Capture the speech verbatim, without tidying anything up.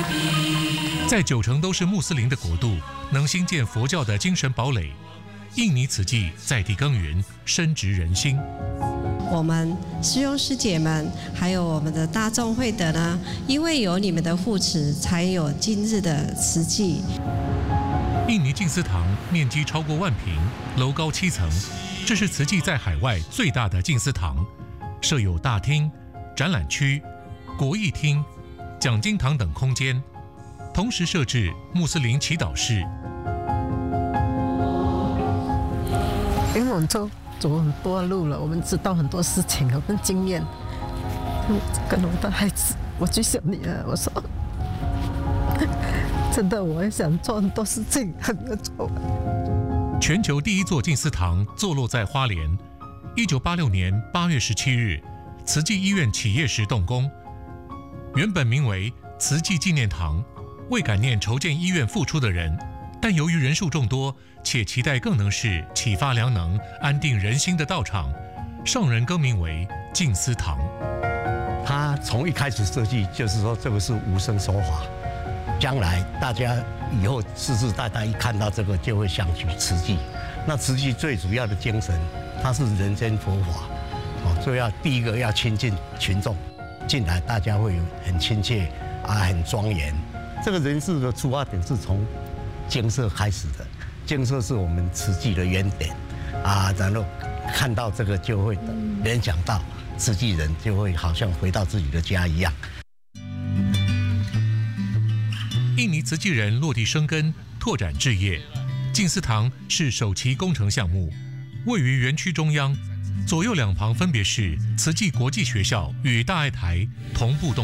在九成都是穆斯林的国度，能兴建佛教的精神堡垒。印尼慈济在地耕耘，深植人心。 我们师兄师姐们，还有我们的大众会的呢，因为有你们的护持，才有今日的慈济。 印尼净思堂面积超过万平，楼高七层，这是慈济在海外最大的净思堂，设有大厅、展览区、国艺厅、讲经堂等空间，同时设置穆斯林祈祷室。 因为我们走走很多路了，我们知道很多事情，我们经验。跟我的孩子，我就想你了，我说，真的，我也想做很多事情，很难做。 全球第一座净思堂坐落在花莲，一九八六年八月十七日，慈济医院起业时动工，原本名为慈济纪念堂，为感念筹建医院付出的人。但由于人数众多，且期待更能是启发良能、安定人心的道场，上人更名为净思堂。 他从一开始设计就是说，这个是无声说法，将来大家以后世世代代一看到这个，就会想起慈济。那慈济最主要的精神，它是人间佛法，哦，所以要第一个要亲近群众，进来大家会有很亲切啊，很庄严。这个人事的出发点是从净色开始的，净色是我们慈济的原点啊，然后看到这个就会联想到慈济人，就会好像回到自己的家一样。 印尼慈济人落地生根，拓展志业。净思堂是首期工程项目，位于园区中央，左右两旁分别是慈济国际学校与大爱台同步动。